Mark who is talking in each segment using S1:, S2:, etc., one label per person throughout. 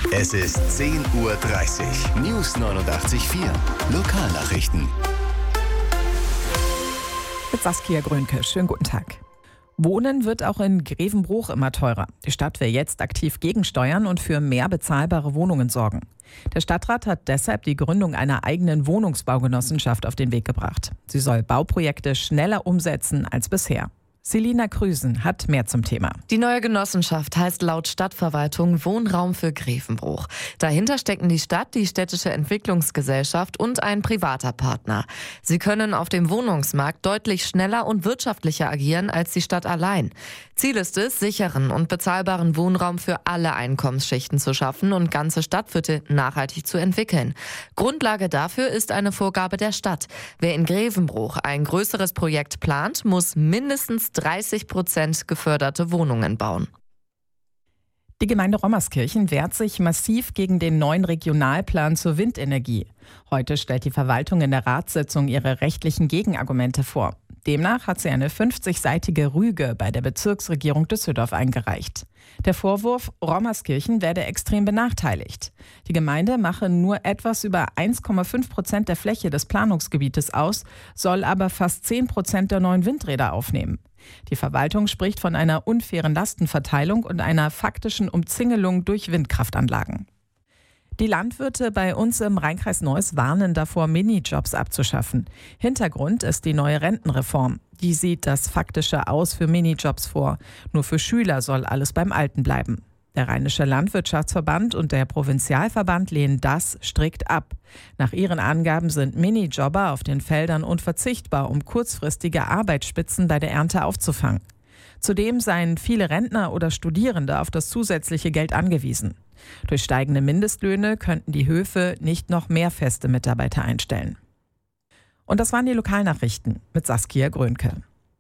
S1: Es ist 10:30 Uhr. News 89.4. Lokalnachrichten.
S2: Mit Saskia Grönke. Schönen guten Tag. Wohnen wird auch in Grevenbruch immer teurer. Die Stadt will jetzt aktiv gegensteuern und für mehr bezahlbare Wohnungen sorgen. Der Stadtrat hat deshalb die Gründung einer eigenen Wohnungsbaugenossenschaft auf den Weg gebracht. Sie soll Bauprojekte schneller umsetzen als bisher. Selina Krüsen hat mehr zum Thema.
S3: Die neue Genossenschaft heißt laut Stadtverwaltung Wohnraum für Grevenbruch. Dahinter stecken die Stadt, die städtische Entwicklungsgesellschaft und ein privater Partner. Sie können auf dem Wohnungsmarkt deutlich schneller und wirtschaftlicher agieren als die Stadt allein. Ziel ist es, sicheren und bezahlbaren Wohnraum für alle Einkommensschichten zu schaffen und ganze Stadtviertel nachhaltig zu entwickeln. Grundlage dafür ist eine Vorgabe der Stadt. Wer in Grevenbruch ein größeres Projekt plant, muss mindestens 30% geförderte Wohnungen bauen.
S2: Die Gemeinde Rommerskirchen wehrt sich massiv gegen den neuen Regionalplan zur Windenergie. Heute stellt die Verwaltung in der Ratssitzung ihre rechtlichen Gegenargumente vor. Demnach hat sie eine 50-seitige Rüge bei der Bezirksregierung Düsseldorf eingereicht. Der Vorwurf, Rommerskirchen werde extrem benachteiligt. Die Gemeinde mache nur etwas über 1,5% der Fläche des Planungsgebietes aus, soll aber fast 10% der neuen Windräder aufnehmen. Die Verwaltung spricht von einer unfairen Lastenverteilung und einer faktischen Umzingelung durch Windkraftanlagen. Die Landwirte bei uns im Rheinkreis Neuss warnen davor, Minijobs abzuschaffen. Hintergrund ist die neue Rentenreform. Die sieht das Faktische Aus für Minijobs vor. Nur für Schüler soll alles beim Alten bleiben. Der Rheinische Landwirtschaftsverband und der Provinzialverband lehnen das strikt ab. Nach ihren Angaben sind Minijobber auf den Feldern unverzichtbar, um kurzfristige Arbeitsspitzen bei der Ernte aufzufangen. Zudem seien viele Rentner oder Studierende auf das zusätzliche Geld angewiesen. Durch steigende Mindestlöhne könnten die Höfe nicht noch mehr feste Mitarbeiter einstellen. Und das waren die Lokalnachrichten mit Saskia Grönke.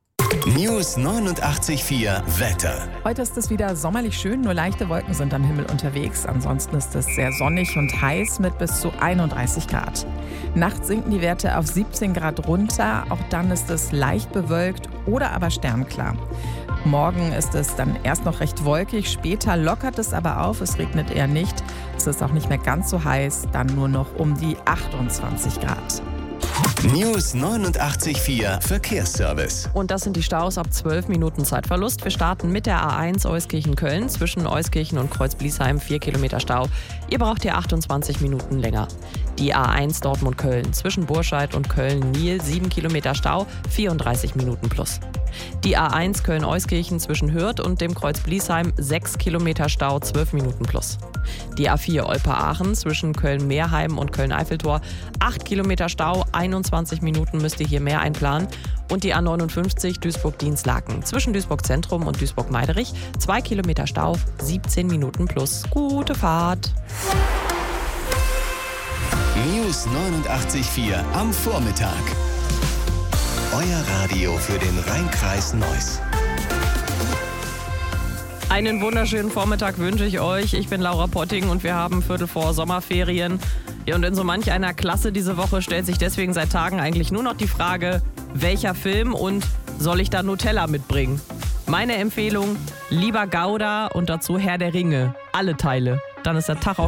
S1: News 89.4 Wetter.
S2: Heute ist es wieder sommerlich schön, nur leichte Wolken sind am Himmel unterwegs. Ansonsten ist es sehr sonnig und heiß mit bis zu 31 Grad. Nachts sinken die Werte auf 17 Grad runter. Auch dann ist es leicht bewölkt oder aber sternklar. Morgen ist es dann erst noch recht wolkig, später lockert es aber auf, es regnet eher nicht. Es ist auch nicht mehr ganz so heiß, dann nur noch um die 28 Grad.
S1: News 89.4 Verkehrsservice.
S4: Und das sind die Staus ab 12 Minuten Zeitverlust. Wir starten mit der A1 Euskirchen-Köln. Zwischen Euskirchen und Kreuz-Bliesheim 4 Kilometer Stau. Ihr braucht hier 28 Minuten länger. Die A1 Dortmund-Köln. Zwischen Burscheid und Köln-Niel 7 Kilometer Stau, 34 Minuten plus. Die A1 Köln-Euskirchen zwischen Hürth und dem Kreuz Bliesheim 6 Kilometer Stau, 12 Minuten plus. Die A4 Olpe-Aachen zwischen Köln-Meerheim und Köln-Eiffeltor 8 Kilometer Stau, 21 Minuten müsst ihr hier mehr einplanen. Und die A59 Duisburg-Dienstlaken zwischen Duisburg-Zentrum und Duisburg-Meiderich 2 Kilometer Stau, 17 Minuten plus. Gute Fahrt!
S1: News 89.4 am Vormittag. Euer Radio für den Rheinkreis Neuss.
S4: Einen wunderschönen Vormittag wünsche ich euch. Ich bin Laura Potting und wir haben Viertel vor Sommerferien. Ja, und in so manch einer Klasse diese Woche stellt sich deswegen seit Tagen eigentlich nur noch die Frage, welcher Film und soll ich da Nutella mitbringen? Meine Empfehlung, lieber Gouda und dazu Herr der Ringe. Alle Teile. Dann ist der Tag auch